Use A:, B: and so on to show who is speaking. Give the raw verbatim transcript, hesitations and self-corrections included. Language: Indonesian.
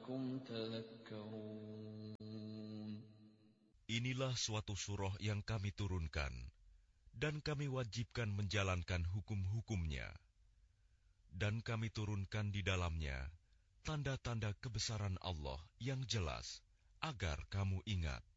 A: لَعَلَّكُمْ تَذَكَّرُونَ.
B: Inilah suatu surah yang kami turunkan, dan kami wajibkan menjalankan hukum-hukumnya. Dan kami turunkan di dalamnya tanda-tanda kebesaran Allah yang jelas, agar kamu ingat.